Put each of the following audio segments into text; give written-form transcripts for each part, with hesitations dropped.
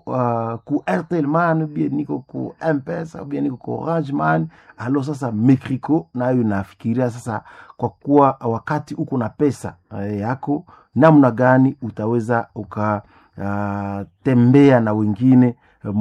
ku Airtel Man ou bien niko ku M-Pesa ou bien niko ku Orange Man, alo sasa Mekriko nayo nafikiria sasa, kwa kuwa wakati uko na pesa yako, namna gani utaweza tembea na wengine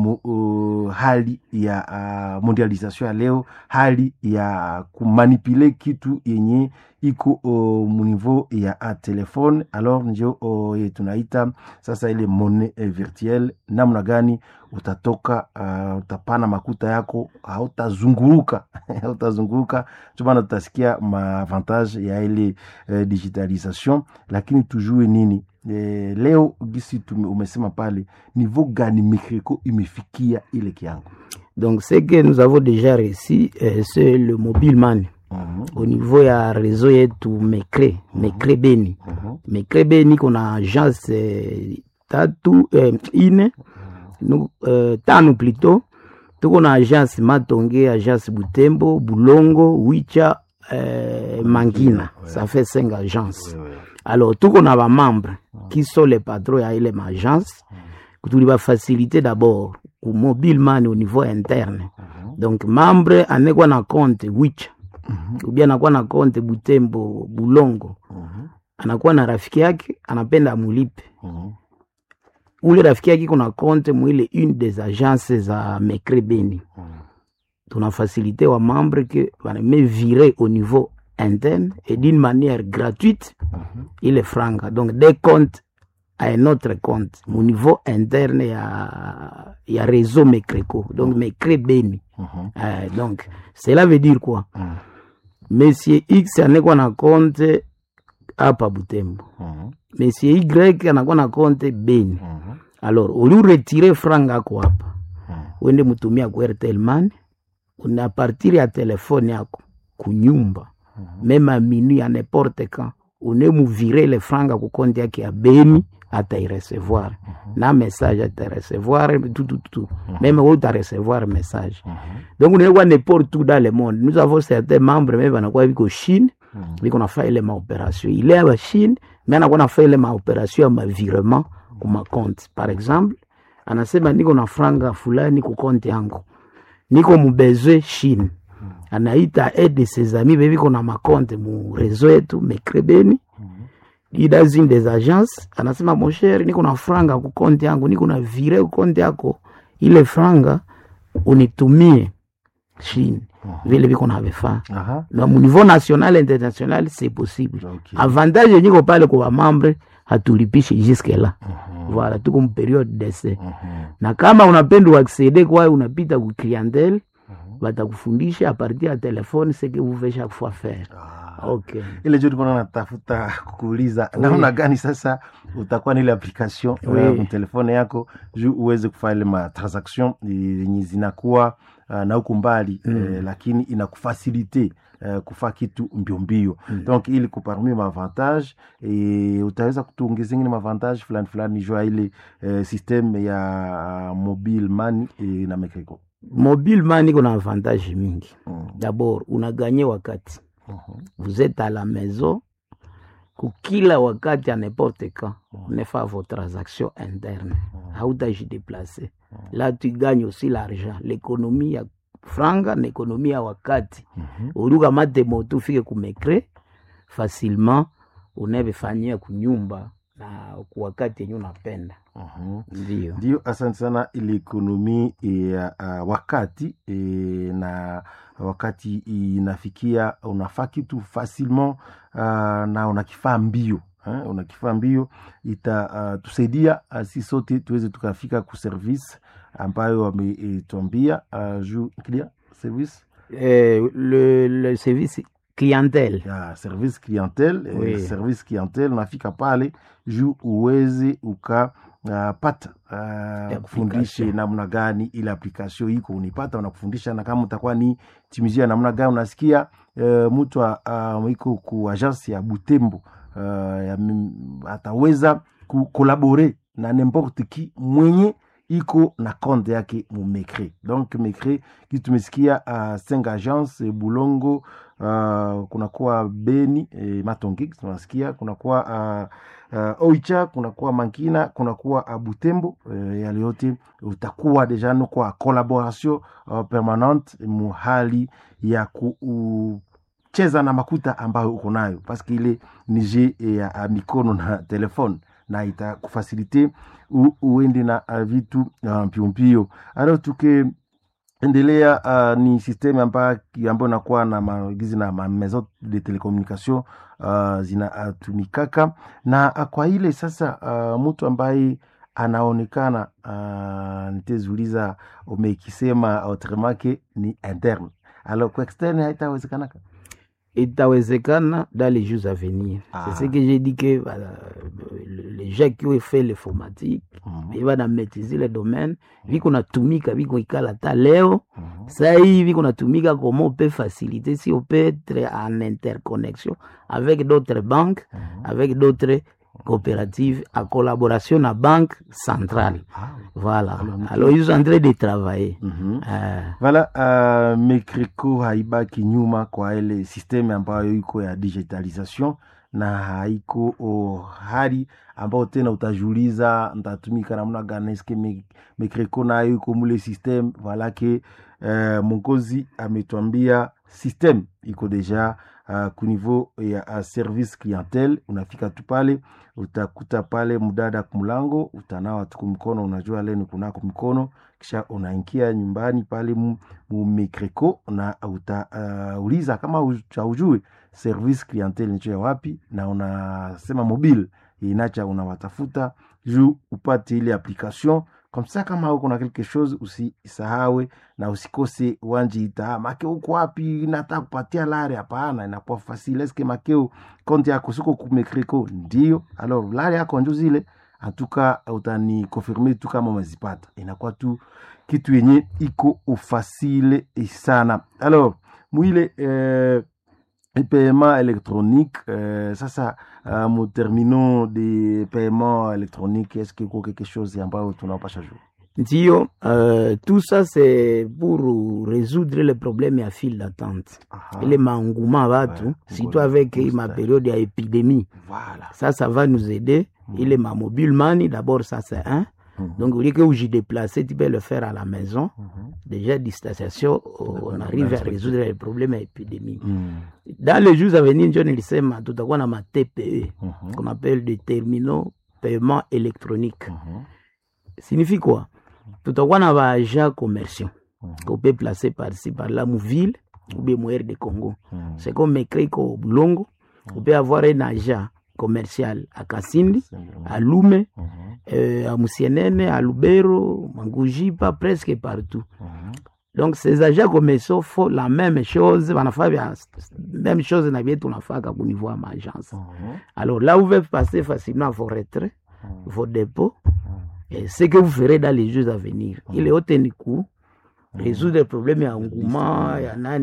hali ya mondialisation ya leo, hali ya kumanipule kitu yenye iko niveau ya telefone. Alors njo tunaita sasa ile monnaie virtuelle. Namna gani utatoka utapana makuta yako, hautazunguruka hautazunguruka. Chobana tutasikia maavantage ya ile digitalisation, lakini tujue nini leo gisi umesema pale, niveau gani Mekriko imefikia ile kiango? Donc c'est que nous avons déjà réussi, c'est le mobile money. Au niveau ya réseau yetu Mekre Beni. Mekre Beni kuna agence tatu ine tano plutôt. Tuko na agence Matonge, agence Butembo, Bulongo, Wicha, Mangina. Ça fait 5 agences. Alors tuko na ba membres qui sont les patrons ya ile agence. Kutuli ba faciliter d'abord au mobile money au niveau interne. Donc membre anekwa na compte Wicha. Ou bien anakuwa na konte Butembo, Bulongo. Anakuwa na rafiki yake, anapenda amulipe. Ule rafiki yake kuna konte mwile une des agences za Mekre Beni. Tuna facilité wa membre que me virer au niveau interne et d'une manière gratuite il est franga. Donc des comptes à un autre compte au niveau interne il y a réseau Mekreko. Donc Mekre Beni. Donc cela veut dire quoi? Monsieur X anakuwa na compte hapa Butembo. Monsieur Y anakuwa na compte Beni. Alors, uli retirer franga kwa hapa. Wende mutumia kwa Airtel Money, una partir ya telefone yako kunyumba. Même à minuit à n'importe quand, une mu virer les franga ku compte yake ya Beni, ata y recevoir. Na message ata recevoir tout. Même où ta recevoir message. Donc on est n'importe où dans le monde. Nous avons certains membres même on a quoi Chine, mais qu'on a fait les opérations. Il est à Chine, mais on a fait les opérations ma virement ou ma compte. Par exemple, anasema niko na franga fulani ku compte yangu. Niko mbezoe Chine. Anaita aide de ses amis bebi kona ma compte mu réseau yetu Mekre Beni. Il a une des agences, anasema mon cher, niko na franga ku compte yangu, niko na vire ku compte yako. Ile franga unitumie Chine. Vile biko na befa. Na mu niveau national international c'est possible. Avantage niko pale kwa membre hatulipishi jusque là. Voilà, tuko mu période d'essai. Na kama unapenda accéder kwa unapita ku clientèle, batakufundisha à partir ya telefone ce que vous devez chaque fois faire. Okay. Ile joto kuna natafuta kuuliza namna gani sasa utakuwa na ile application kwa telefone yako juu uweze kufanya ile ma transaction yenye zinakuwa na huko mbali lakini inakufacilite kufa kitu mbio. Donc ili kuparmi ma avantage utaweza kutuongezea ngine ma avantage fulani juu ile system ya mobile money na Mekreko. Mobile money kuna avantage mingi. D'abord unaganye wakati. Vous êtes à la maison, kila wakati à n'importe quand, on fait vos transactions internes. Hauta je déplacer. Là tu gagnes aussi l'argent, l'économie ya franga, l'économie ya wakati. Uruka mate moto fike kumekre facilement, unebe fanyia kunyumba na kwa wakati yenye unapenda. Ndio asante sana. Ile ekonomi ya wakati na wakati inafikia unafaa kitu facilement na unakifaa mbio. Unakifaa mbio itatusaidia si sote tuweze tukafika ku service ambayo wametuambia juu clear service le service clientèle. Service clientèle, service clientèle unafika pale juu uweze pata kufundisha namna gani ile application iko unipata unakufundisha, na kama utakuwa ni timizia namna gani unasikia mtu iko ku agence ya Butembo ataweza collaborer na n'importe qui mwenye iko na compte yake mu Mekre. Donc Mekre qui tumesikia 5 agences Bulongo, kunakuwa Beni Matongi tunasikia, kunakuwa Oicha, kunakuwa Mankina, kunakuwa Butembo. Yale yote utakuwa deja no kwa collaboration permanente muhali ya kucheza na makuta ambayo uko nayo, paske ile ni je ya mikono na telefone, na itakufasilite uende na vitu mpio. Alors tuke endelea ni systeme ambayo inakuwa na magizi na maison de télécommunication zinatumikaka na kwa ile sasa. Mtu ambaye anaonekana nitezuliza umekisema autrement ni interne, alors kwa externe haitawezekana. Itawezekana dans les jours à venir. C'est ce que j'ai dit que les gens qui ont fait l'informatique, ils vont maîtriser le domaine. Vu qu'on a tumika, vu qu'on ikala ta leo, ça y vu qu'on a tumika, comment on peut faciliter, si on peut être en interconnexion avec d'autres banques, avec d'autres coopératives, en collaboration à banque centrale. Voilà. Alors ils sont en train de travailler. Voilà, Mekreko haibaki nyuma kwa ile systeme ambayo iko ya digitalization, na haiko hali ambayo tena utajuliza ntatumika namna gani. Eske Mekreko nayo iko mule systeme. Voilà que Mongozi ametuambia systeme iko deja ku niveau ya service clientele. Unafika tu pale, utakuta pale mudada kumlango, utanawa tu mkono, unajua leo kunako mkono, kisha unaingia nyumbani pale mu Mekreko, na utauliza kama hujui service clientele ni cha wapi, na unasema mobile inacha, unawatafuta juu upate ile application. Comme ça, kama uko na quelque chose usisahawe na usikose wanjiita make uko wapi, nataka kupatia lare. Hapana, inakuwa facile. Eske makeo konti yako siko ku Mekreko? Ndio. Alors lare yako ndio zile, antuka utani confirmer tu kama umezipata. Inakuwa tu kitu yenye iko facile sana. Alors mwile paiement électronique, sasa mon terminaux de paiement électronique, est-ce qu'il y a quelque chose ambayo tunapasha juu? Ndio, tout ça c'est pour résoudre les problèmes à file d'attente. Les maenguma watu, surtout avec ma période d'épidémie. Voilà. Ça va nous aider. Il est ma mobile money, d'abord ça c'est un. Donc, au lieu que vous y déplacez, tu peux le faire à la maison. Déjà, distanciation, on arrive à résoudre les problèmes épidémiques. Dans les jours à venir, je ne sais pas, tout à coup, on a ma TPE, qu'on appelle des terminaux paiement électronique. Signifie quoi? Tout à coup, on a un agent commercial qu'on peut placer par-ci, par-là, mon ville, ou bien mon de Congo. C'est comme Mekreko Bulongo, on peut avoir un agent commercial à Kasindi, à Lume, à Musienene, à Lubero, Mangujipa, presque partout. Donc ces agents commerciaux font la même chose, on a fait la même chose au niveau de l'agence. Alors là, vous pouvez passer facilement vos retraits, vos dépôts, et ce que vous ferez dans les jours à venir. Il est au Ténikou, résoudre les problèmes à engouement,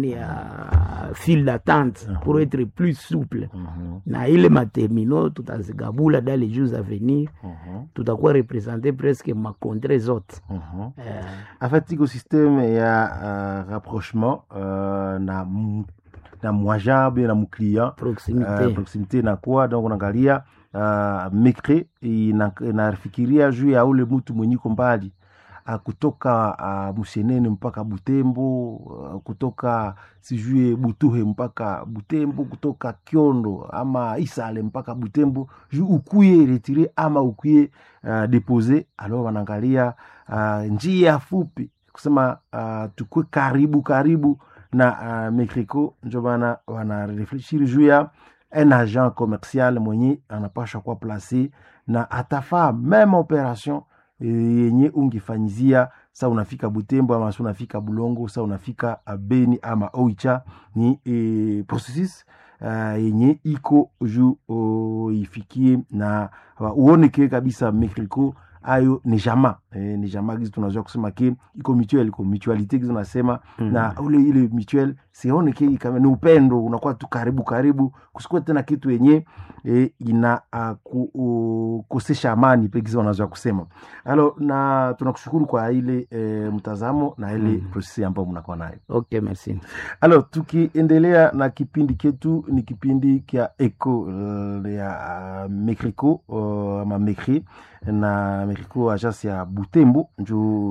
à file d'attente pour être plus souple. Na ile matermino, tout à ce gaboula dans les jours à venir, tout à quoi représenter presque ma contre autres. En fait, il y a un système de rapprochement na mwaja bien na muklia proximité na kwa, donc on angalia Mekre inafikiria juu ya ule mtu mwenye mbali kutoka Musienene mpaka Butembo, kutoka sijue Butuhe mpaka Butembo, kutoka Kiondo ama Isale mpaka Butembo, juu ukuye retire ama ukuye depose. Alors wanaangalia njia fupi kusema tukue karibu na Mekreko. Ndio bana wana réfléchir juu ya un agent commercial mwenye anapasha kwa placer na atafaa même opération yenye ungifanyizia sa unafika Butembo ama sa unafika Bulongo, sa unafika Beni ama Oicha. Ni processus yenye iko juu ifikie na uoneke kabisa Mekreko ayo ni jamaa ni jamaa gizi tunaweza kusema ke iko mutualite gizi tunasema na ule ile mutual sione ke kama ni upendo unakuwa tu karibu kusikuwa tena kitu yenye ina kukosesha amani pegizi wanaweza kusema. Alors na tunakushukuru kwa ile mtazamo na ile process ambayo mnakuwa nayo. Okay, merci. Alors tukiendelea na kipindi ketu ni kipindi kia Eco ya Mekriko ama Mekri na Mekriko agence ya Butembo njoo